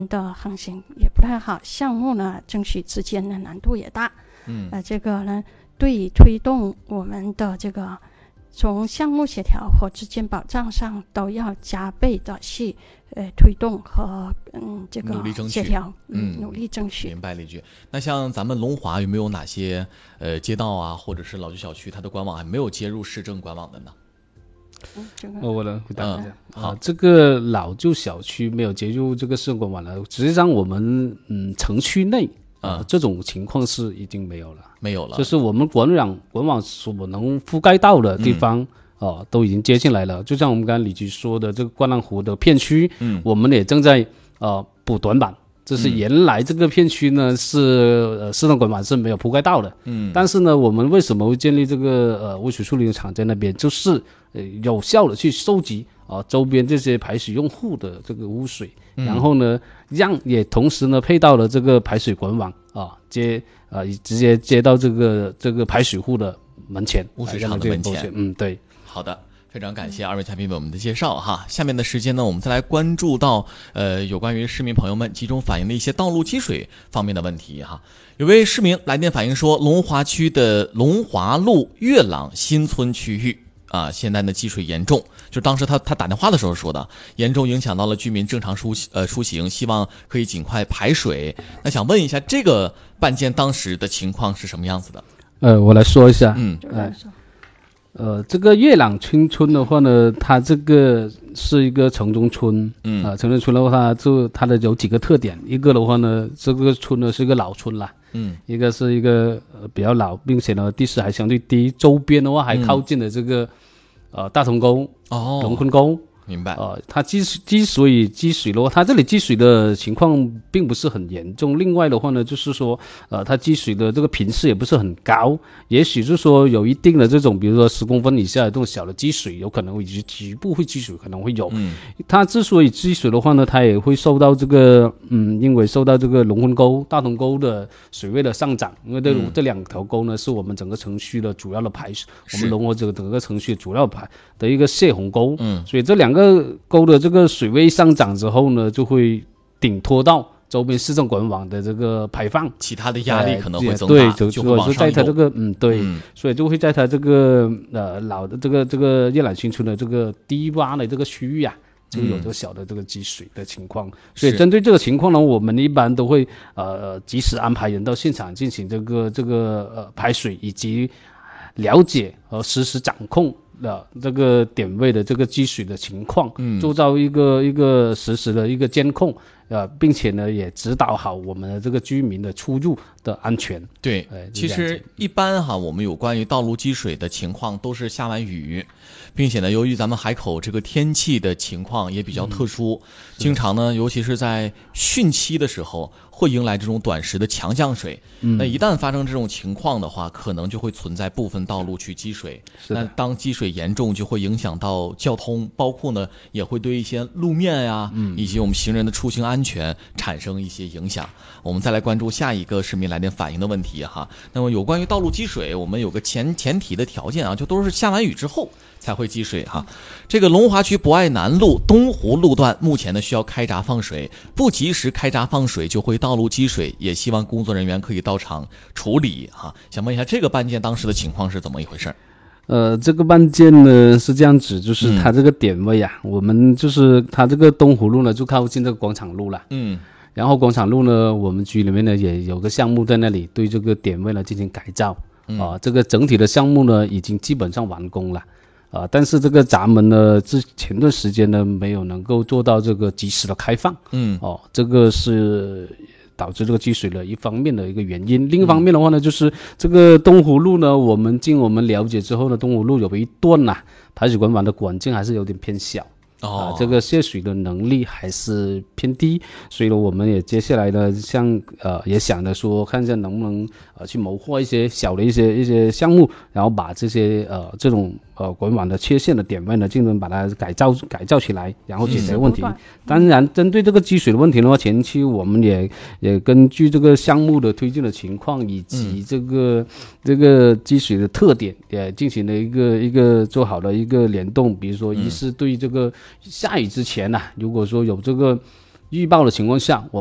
的航行也不太好，项目呢争取之间的难度也大。这个呢对推动我们的这个从项目协调和资金保障上都要加倍的去推动和这个协调，努力争取。 明白了一句。那像咱们龙华有没有哪些街道啊，或者是老旧小区，它的官网还没有接入市政官网的呢？ 我来回答一下。 好， 这个老旧小区没有接入这个市政官网了，实际上我们城区内这种情况是已经没有了，就是我们官网所能覆盖到的地方都已经接进来了。就像我们刚才李局说的，这个灌浪湖的片区，我们也正在补短板。就是原来这个片区呢是市政管网是没有覆盖到的，但是呢，我们为什么会建立这个污水处理厂在那边，就是有效的去收集周边这些排水用户的这个污水，然后呢，也同时呢配到了这个排水管网直接接到这个排水户的门前， 污水厂的门前。 对， 好的。非常感谢二位嘉宾为我们的介绍哈。下面的时间呢，我们再来关注到有关于市民朋友们集中反映的一些道路积水方面的问题哈。有位市民来电反映说，龙华区的龙华路月朗新村区域现在的积水严重，就当时他打电话的时候说的，严重影响到了居民正常出行，希望可以尽快排水。那想问一下，这个办件当时的情况是什么样子的？ 我来说一下。这个月朗新村的话呢，它这个是一个城中村，城中村的话，它的有几个特点。一个的话呢，这个村呢是一个老村啦，一个是一个比较老，并且呢地势还相对低，周边的话还靠近了这个大同沟、龙坤沟。 明白。 它积水的话，它这里积水的情况并不是很严重。另外的话呢，就是说，它积水的这个频次也不是很高，也许是说有一定的这种，比如说10公分以下的这种小的积水，有可能会局部会积水，可能会有。它之所以积水的话呢，它也会受到这个，因为受到这个龙坤沟、大同沟的水位的上涨，因为这两条沟呢是我们整个城区的主要的排水，我们龙华整个城区主要排的一个泄洪沟，所以这两个沟的这个水位上涨之后呢，就会顶拖到周边市政管网的这个排放， 其他的压力可能会增大， 对，就在它这个所以就会在它这个老的这个叶览新村的这个低洼的这个区域就有这个小的这个积水的情况。所以针对这个情况呢，我们一般都会及时安排人到现场进行这个排水，以及了解和实时掌控这个点位的这个积水的情况，做到一个实时的一个监控，并且呢也指导好我们的这个居民的出入的安全。 对，其实一般我们有关于道路积水的情况都是下完雨，并且呢由于咱们海口这个天气的情况也比较特殊，经常呢尤其是在汛期的时候会迎来这种短时的强降水，那一旦发生这种情况的话，可能就会存在部分道路去积水。那当积水严重，就会影响到交通，包括呢也会对一些路面以及我们行人的出行安全产生一些影响。我们再来关注下一个市民来电反映的问题哈。那么有关于道路积水，我们有个前提的条件就都是下完雨之后才会积水哈。这个龙华区博爱南路东湖路段目前呢需要开闸放水，不及时开闸放水就会道路积水，也希望工作人员可以到场处理哈。想问一下，这个办件当时的情况是怎么一回事？ 这个办件呢是这样子，就是它这个点位我们就是它这个东湖路呢就靠近这个广场路了，然后广场路呢我们局里面呢也有个项目在那里对这个点位呢进行改造，这个整体的项目呢已经基本上完工了，但是这个闸门呢前段时间呢没有能够做到这个及时的开放，这个是导致这个积水的一方面的一个原因。另一方面的话呢，就是这个东湖路呢，我们了解之后呢，东湖路有一段排水管网的管径还是有点偏小，这个泄水的能力还是偏低，所以呢，我们也接下来呢，也想着说，看一下能不能去谋划一些小的一些项目，然后把这些这种管网的缺陷的点位呢，尽量把它改造起来，然后解决问题。当然，针对这个积水的问题的话，前期我们也根据这个项目的推进的情况以及这个积水的特点，也进行了一个做好的一个联动。比如说，一是对这个下雨之前如果说有这个预报的情况下，